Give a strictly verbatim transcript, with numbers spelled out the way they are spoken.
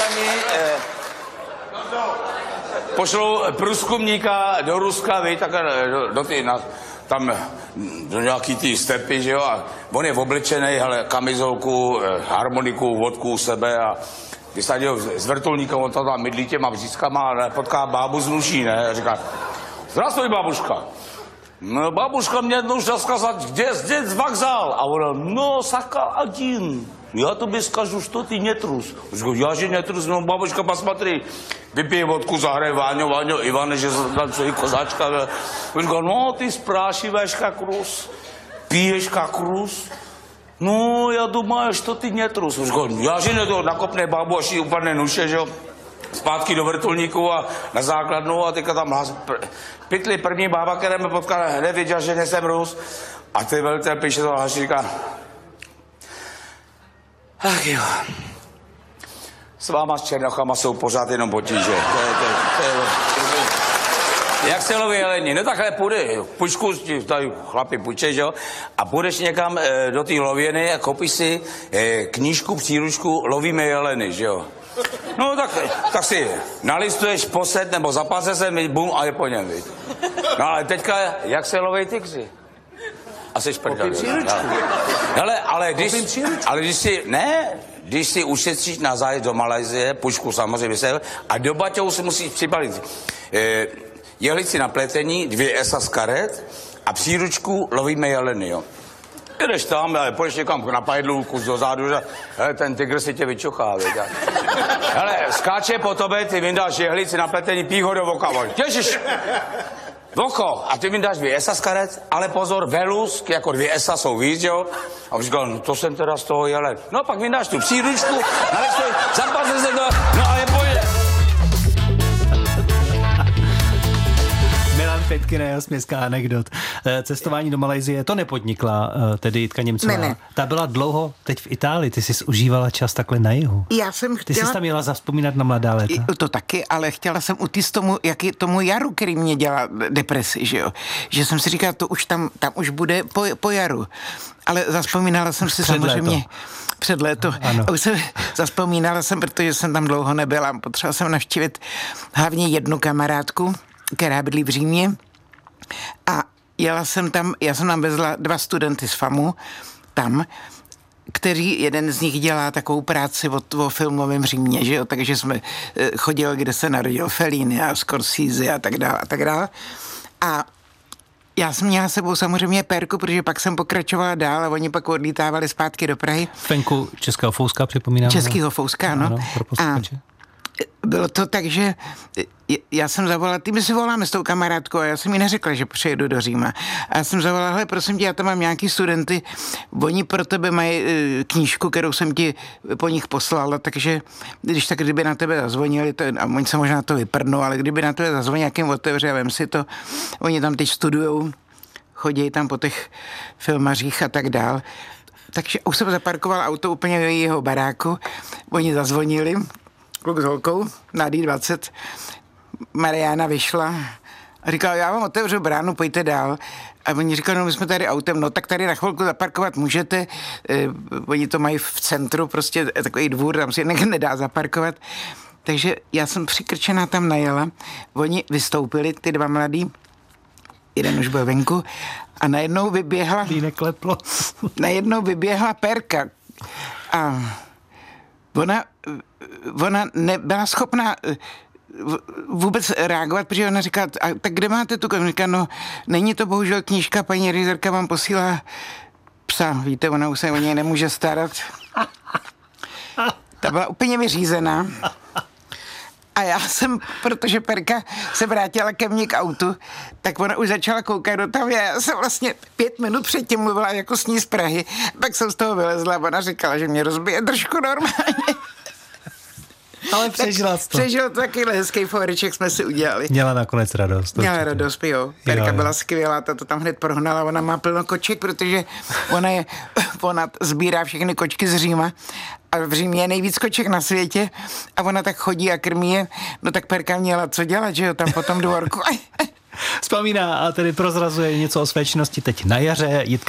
američani eh, pošlou průzkumníka do Ruska, vy, tak do, do ty, na, tam do nějaký ty stepy, že jo, a on je oblečený, hele, kamizolku, eh, harmoniku, vodku u sebe a vysadil z vrtulníka, on to tam mydlí těma břízkama a potká bábu z Nuší, ne, a říká, zdravstvuj, babuška. No, babuška mě jednou chtěla сказать, kde здесь вокзал? A ona, no, saka один. Já tobě скажу, что ты не трус. Říkám, já že не трус, no, babuška, посмотри. Vypije vodku, zahraje Váňo, Váňo, Ivane, že tancují kozáčka. Říkám, no, ty sprášiveš jak Rus, piješ jak Rus. No, já думаю, что ты не трус. Říkám, já že ne to nakopne babu, až jí upadne nuše, že jo. Zpátky do vrtulníku a na základnu a teďka tam hlas... Pr- pytli první bába, která mě potkala, hned věděl, že nejsem Rus. A ty velice píše to hlas, říká, ach jo, s váma s černochama jsou pořád jenom potíže. To je, to je, to je, to je, jak se loví jelení? No takhle půjde, pučku, tady chlapi půjče, že jo? A půjdeš někam e, do té lověny a koupíš si e, knížku, příručku, lovíme jeleny, že jo? No tak, tak si nalistuješ posed nebo zapáse se, bum, a je po něm, viď. No ale teďka, jak se loví tygři? A jsi šprdel. Hele, ale když, ale když si, ne, když si ušetříš na zájezd do Malajzie, pušku samozřejmě se, a do baťohu si musíš přibalit eh, jehlici na pletení, dvě esa z karet a příručku lovíme jeleny, jo. Jdeš tam, půjdeš někam na pajdlu, kus dozadu, že hele, ten tygr si tě vyčochá, viď. Hele, skáče po tobě, ty vyndáš jehlici na pletení, pí ho do voka, těžíš. Voko, a ty mi dáš dvě esa z karet, ale pozor, velus, jako dvě esa jsou víc, jo? A on říkal, no to jsem teda z toho jelen. No pak mi dáš tu příručku, nalistoj, zapase se to, no a je pojede. Milan Petkina, jeho směská anekdot. Cestování do Malajsie, to nepodnikla tedy Jitka Němcová. Ne, ne. Ta byla dlouho teď v Itálii, ty jsi užívala čas takhle na jihu. Já jsem chtěla... Ty jsi tam měla zavzpomínat na mladá léta. To taky, ale chtěla jsem utíct tomu, jak je tomu jaru, který mě dělá depresi, že jo. Že jsem si říkala, to už tam, tam už bude po, po jaru. Ale zavzpomínala jsem si Před samozřejmě... léto. Před léto. Ano. A už jsem zavzpomínala jsem, protože jsem tam dlouho nebyla. Potřebovala jsem navštívit hlavně jednu kamarádku, která bydlí v Římě. A jela jsem tam, já jsem tam vezla dva studenty z FAMu tam, kteří, jeden z nich dělá takovou práci o, o filmovém Římě, že jo, takže jsme chodili, kde se narodil Fellini a Scorsese a tak dále a tak dále. A já jsem měla s sebou samozřejmě perku, protože pak jsem pokračovala dál a oni pak odlítávali zpátky do Prahy. Venku Českého Fouska, připomínám. Českého Fouska, no. Ano, pro posluchače. Bylo to tak, že já jsem zavolala, ty my si voláme s tou kamarádkou a já jsem jí neřekla, že přijedu do Říma. A já jsem zavolala, hele, prosím tě, já tam mám nějaký studenty, oni pro tebe mají knížku, kterou jsem ti po nich poslala, takže když tak, kdyby na tebe zazvonili, to, a oni se možná to vyprdnou, ale kdyby na tebe zazvonili, jakým otevře a vem si to, oni tam teď studujou, chodí tam po těch filmařích a tak dál. Takže už jsem zaparkoval auto úplně v jeho baráku, oni zazvonili, kluk s holkou, na D dvacet, Mariána vyšla a říkala, já vám otevřu bránu, pojďte dál. A oni říkali, no my jsme tady autem, no tak tady na chvilku zaparkovat můžete, eh, oni to mají v centru, prostě takový dvůr, tam si nedá zaparkovat. Takže já jsem přikrčená tam najela, oni vystoupili, ty dva mladí, jeden už byl venku a najednou vyběhla, nekleplo. najednou vyběhla Perka a ona, ona nebyla schopná vůbec reagovat, protože ona říká, a tak kde máte tu knižku? Říká, no, není to bohužel knížka, paní ředitelka vám posílá psa, víte, ona už se o něj nemůže starat. Ta byla úplně vyřízená. A já jsem, protože Perka se vrátila ke mně k autu, tak ona už začala koukat do tam. Já jsem vlastně pět minut předtím mluvila jako s ní z Prahy, pak jsem z toho vylezla a ona říkala, že mě rozbije trošku normálně. Ale přežila to. Přežil to, takovýhle hezký fóreček jsme si udělali. Měla nakonec radost. Měla určitě. radost, jo. Perka jo, jo. byla skvělá, ta to tam hned prohnala, ona má plno koček, protože ona je, ona sbírá všechny kočky z Říma a v Římě je nejvíc koček na světě a ona tak chodí a krmí je, no tak Perka měla co dělat, že jo, tam po tom dvorku. Vzpomíná a tedy prozrazuje něco o své činnosti teď na jaře. Jitka